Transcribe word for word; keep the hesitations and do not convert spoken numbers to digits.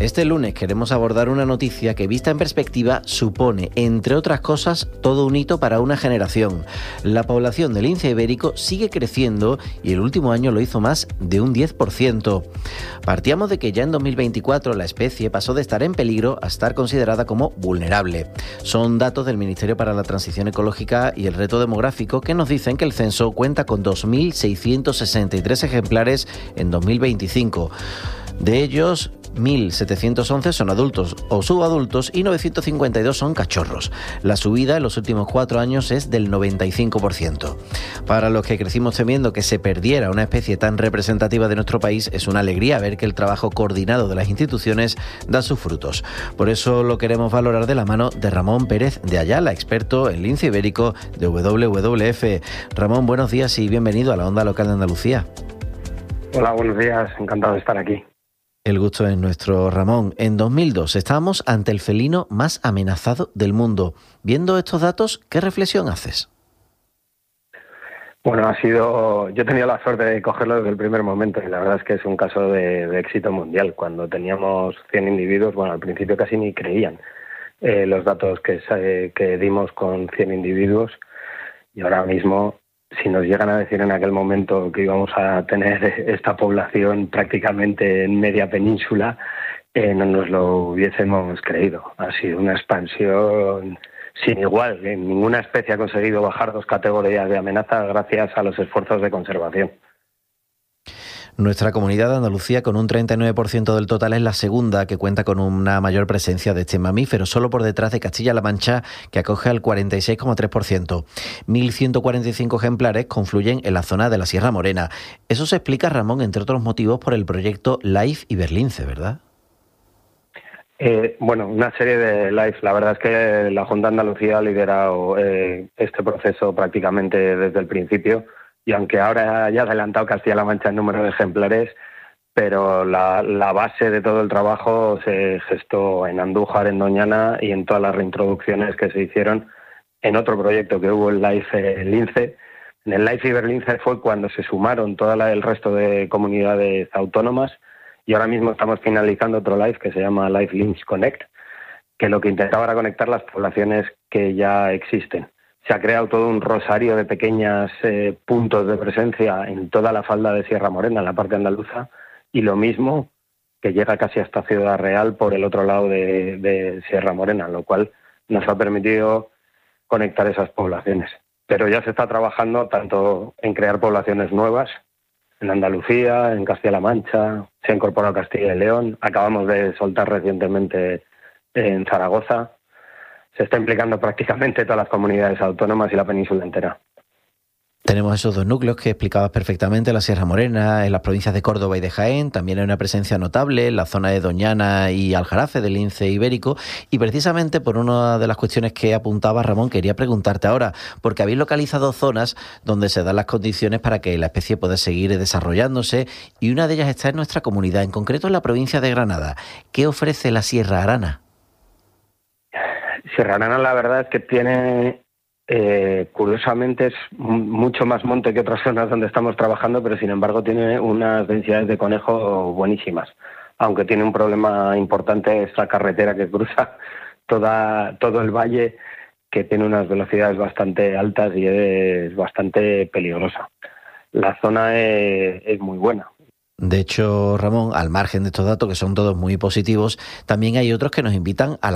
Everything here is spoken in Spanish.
Este lunes queremos abordar una noticia que, vista en perspectiva, supone, entre otras cosas, todo un hito para una generación. La población del lince ibérico sigue creciendo y el último año lo hizo más de un diez por ciento. Partíamos de que ya en dos mil veinticuatro la especie pasó de estar en peligro a estar considerada como vulnerable. Son datos del Ministerio para la Transición Ecológica y el Reto Demográfico que nos dicen que el censo cuenta con dos mil seiscientos sesenta y tres ejemplares en dos mil veinticinco. De ellos, mil setecientos once son adultos o subadultos y novecientos cincuenta y dos son cachorros. La subida en los últimos cuatro años es del noventa y cinco por ciento. Para los que crecimos temiendo que se perdiera una especie tan representativa de nuestro país, es una alegría ver que el trabajo coordinado de las instituciones da sus frutos. Por eso lo queremos valorar de la mano de Ramón Pérez de Ayala, experto en lince ibérico de W W F. Ramón, buenos días y bienvenido a la Onda Local de Andalucía. Hola, buenos días, encantado de estar aquí. El gusto es nuestro, Ramón. En dos mil dos estábamos ante el felino más amenazado del mundo. Viendo estos datos, ¿qué reflexión haces? Bueno, ha sido, yo he tenido la suerte de cogerlo desde el primer momento y la verdad es que es un caso de, de éxito mundial. Cuando teníamos cien individuos, bueno, al principio casi ni creían eh, los datos que, que dimos con cien individuos y ahora mismo, si nos llegan a decir en aquel momento que íbamos a tener esta población prácticamente en media península, eh, no nos lo hubiésemos creído. Ha sido una expansión sin igual. Ninguna especie ha conseguido bajar dos categorías de amenaza gracias a los esfuerzos de conservación. Nuestra comunidad de Andalucía, con un treinta y nueve por ciento del total, es la segunda que cuenta con una mayor presencia de este mamífero, solo por detrás de Castilla-La Mancha, que acoge al cuarenta y seis coma tres por ciento. mil ciento cuarenta y cinco ejemplares confluyen en la zona de la Sierra Morena. Eso se explica, Ramón, entre otros motivos, por el proyecto Life Iberlince, ¿verdad? Eh, bueno, una serie de Life. La verdad es que la Junta de Andalucía ha liderado eh, este proceso prácticamente desde el principio. Y aunque ahora haya adelantado Castilla-La Mancha en número de ejemplares, pero la, la base de todo el trabajo se gestó en Andújar, en Doñana y en todas las reintroducciones que se hicieron en otro proyecto que hubo, el Life Lince. En el Life Iberlince fue cuando se sumaron todo la, el resto de comunidades autónomas y ahora mismo estamos finalizando otro Life que se llama Life Lince Connect, que lo que intentaba era conectar las poblaciones que ya existen. Se ha creado todo un rosario de pequeños eh, puntos de presencia en toda la falda de Sierra Morena, en la parte andaluza, y lo mismo que llega casi hasta Ciudad Real por el otro lado de, de Sierra Morena, lo cual nos ha permitido conectar esas poblaciones. Pero ya se está trabajando tanto en crear poblaciones nuevas, en Andalucía, en Castilla-La Mancha, se ha incorporado Castilla y León, acabamos de soltar recientemente en Zaragoza. Se está implicando prácticamente todas las comunidades autónomas y la península entera. Tenemos esos dos núcleos que explicabas perfectamente, la Sierra Morena, en las provincias de Córdoba y de Jaén. También hay una presencia notable en la zona de Doñana y Aljarafe del lince ibérico. Y precisamente por una de las cuestiones que apuntaba Ramón, quería preguntarte ahora, porque habéis localizado zonas donde se dan las condiciones para que la especie pueda seguir desarrollándose, y una de ellas está en nuestra comunidad, en concreto en la provincia de Granada. ¿Qué ofrece la Sierra Arana? Sierra Arana, la verdad es que tiene, eh, curiosamente, es mucho más monte que otras zonas donde estamos trabajando, pero sin embargo tiene unas densidades de conejo buenísimas, aunque tiene un problema importante esta carretera que cruza toda, todo el valle, que tiene unas velocidades bastante altas y es bastante peligrosa. La zona es, es muy buena. De hecho, Ramón, al margen de estos datos, que son todos muy positivos, también hay otros que nos invitan a la